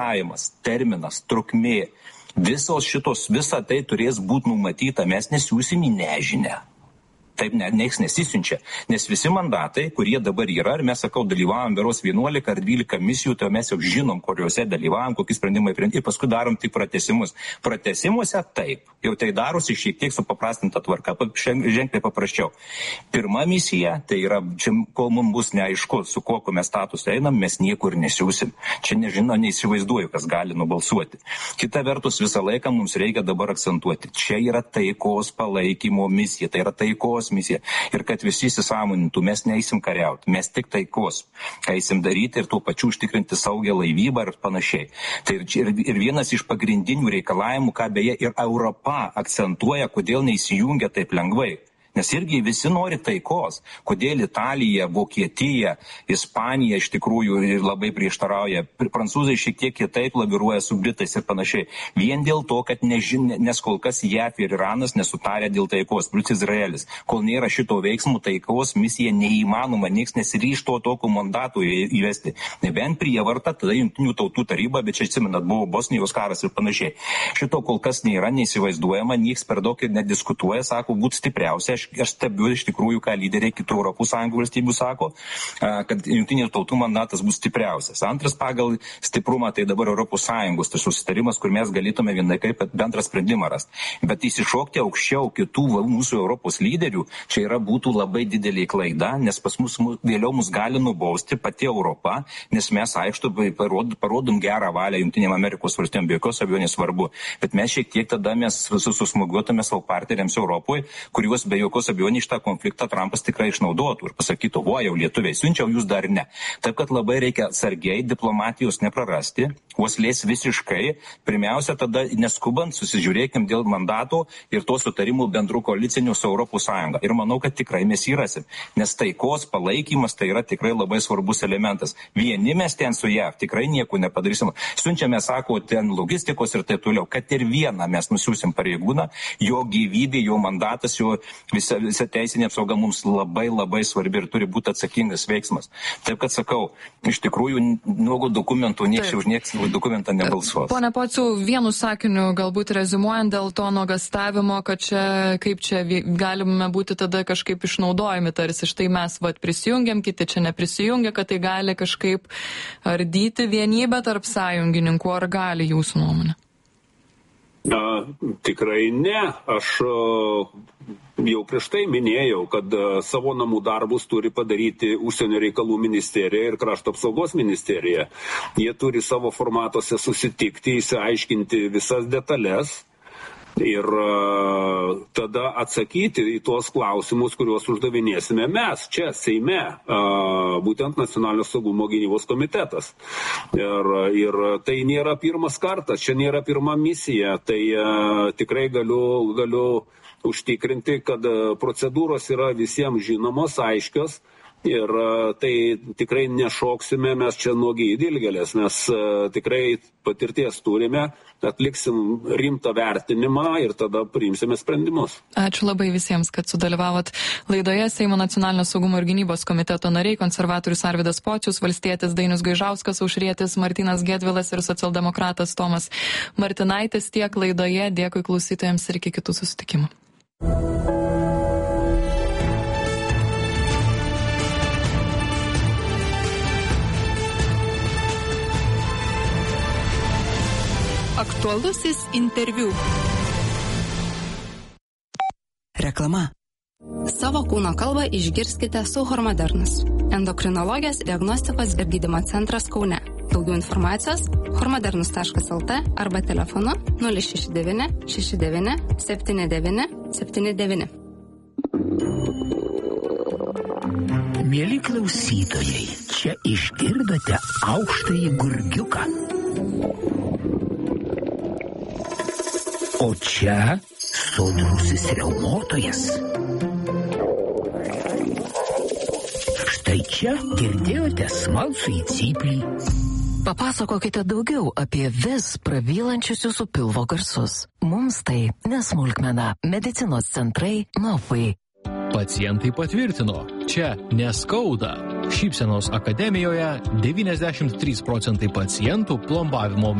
terminas, trukmė, visa tai turės būti numatyta, mes nesiūsim į nežinę. Taip nieks nesisiunčia, nes visi mandatai, kurie dabar yra, ir mes, dalyvavom beros 11 ar 12 misijų, tai mes jau žinom, kuriuose dalyvavom, kokie sprendimai priimti, ir paskui darom tik pratęsimus. Pratęsimuose taip, jau tai darosi šiek tiek supaprastinta tvarka, ženkliai paprasčiau. Pirma misija, tai yra, čia, kol mums bus neaišku, su kokiu mes statusą einam, mes niekur nesiūsim. Čia neįsivaizduoju, kas gali nubalsuoti. Kita vertus, visą laiką mums reikia dabar akcentuoti. Čia yra taikos palaikymo misija, tai yra taikos misija. Ir kad visi įsisąmonintų, mes neįsim kariauti, mes tik taikos eisim daryti ir tuo pačiu užtikrinti saugią laivybą ir panašiai. Tai ir vienas iš pagrindinių reikalavimų, ką beje ir Europa akcentuoja, kodėl neįsijungia taip lengvai. Nes irgi visi nori taikos. Kodėl Italija, Vokietija, Ispanija iš tikrųjų labai prieštarauja. Prancūzai šiek tiek kitaip laviruoja su Britais ir panašiai. Vien dėl to, kad nes kol kas JAF ir Iranas nesutarė dėl taikos, plus Izraelis. Kol nėra šito veiksmų, taikos misija neįmanoma, nieks nesiryžto tokio mandatų įvesti. Nebent prievarta, tada Jungtinių tautų taryba, bet čia atsimenat, buvo Bosnijos karas ir panašiai. Šito kol kas nėra, neįsivaizduojama, nieks per daug ir nediskutuoja, sako, būt stipriausia. Aš stebiu iš tikrųjų, ką lyderiai kitų Europos Sąjungos valstybių sako, kad Jungtinių tautų mandatas bus stipriausias. Antras pagal stiprumą tai dabar Europos Sąjungos tas susitarimas, kur mes galėtume vienai kaip bendrą sprendimą rasti. Bet įsišokti aukščiau kitų mūsų Europos lyderių, čia būtų labai didelė klaida, nes pas mus vėliau mus gali nubausti pati Europa, nes mes aišku parodom gerą valią Jungtinėm Amerikos valstybėm, be jokios abejonės svarbu. Bet mes šiek tiek tada mes susmūgiuotume savo partneriams Europoje, kuriuos be jokios abejonės šitą konfliktą Trumpas tikrai išnaudotų ir pasakytų, jau lietuviai siunčiau, jūs dar ne. Taip, kad labai reikia sargiai diplomatijos neprarasti, uoslės visiškai, pirmiausia tada neskubant susižiūrėkim dėl mandato ir to sutarimų bendrų koalicinių su Europos Sąjunga. Ir manau, kad tikrai mes įrasim, nes taikos palaikymas tai yra tikrai labai svarbus elementas. Vieni mes ten su JAV tikrai nieko nepadarysim. Siunčiame, sako, ten logistikos ir taip toliau, kad ir vieną mes nusiųsim pareigūną, jo gyvybė, jo mandatas, jo visa teisinė apsauga mums labai labai svarbi ir turi būti atsakingas veiksmas. Taip, kad sakau, iš tikrųjų nuogo dokumentų nieks už nieks dokumentą nebalsuos. Pone Pociau, vienu sakiniu galbūt reziumuojant dėl to nuogąstavimo, kad kaip čia galime būti tada kažkaip išnaudojami, tarsi štai mes prisijungiam, kiti čia neprisijungia, kad tai gali kažkaip ardyti vienybę tarp sąjungininkų, ar gali jūsų nuomonė? Tikrai ne. Aš jau prieš tai minėjau, kad savo namų darbus turi padaryti Užsienio reikalų ministerija ir Krašto apsaugos ministerija. Jie turi savo formatuose susitikti, įsiaiškinti visas detalės ir tada atsakyti į tuos klausimus, kuriuos uždavinėsime mes čia, Seime, būtent Nacionalinio saugumo gynybos komitetas. Ir tai nėra pirmas kartas, čia nėra pirma misija, tai tikrai galiu užtikrinti, kad procedūros yra visiems žinomos, aiškios. Ir tai tikrai nešoksime mes čia nuogiai dilgėlės, mes tikrai patirties turime, atliksim rimtą vertinimą ir tada priimsime sprendimus. Ačiū labai visiems, kad sudalyvavot laidoje. Seimo Nacionalinio saugumo ir gynybos komiteto nariai, konservatorius Arvydas Pocius, valstietis Dainius Gaižauskas, aušrietis Martynas Gedvilas ir socialdemokratas Tomas Martinaitis. Tiek laidoje. Dėkui klausytojams ir iki kitų susitikimų. Aktualusis interviu. Reklama. Savo kūno kalbą išgirskite su Hormodernas. Endokrinologijos diagnostikos ir gydymo centras Kaune. Daugiau informacijos hormodernus.lt arba telefonu 069 69 79 79. Mieli klausytojai, čia išgirdote aukštąjį gurgiuką. O čia sodrusis riaumotojas. Štai čia girdėjote smalsųjį cyplį. Papasakokite daugiau apie vis prabylančius jūsų pilvo garsus. Mums tai nesmulkmena. Medicinos centrai Novai. Pacientai patvirtino, čia neskauda. Šypsenos akademijoje 93% pacientų plombavimo